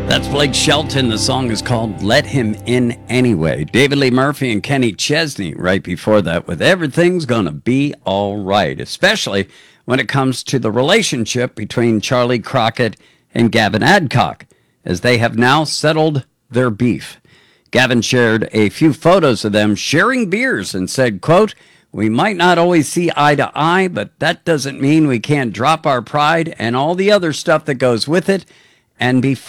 That's Blake Shelton. The song is called Let Him In Anyway. David Lee Murphy and Kenny Chesney right before that with Everything's Gonna Be All Right, especially when it comes to the relationship between Charlie Crockett and Gavin Adcock, as they have now settled their beef. Gavin shared a few photos of them sharing beers and said, quote, "We might not always see eye to eye, but that doesn't mean we can't drop our pride and all the other stuff that goes with it and be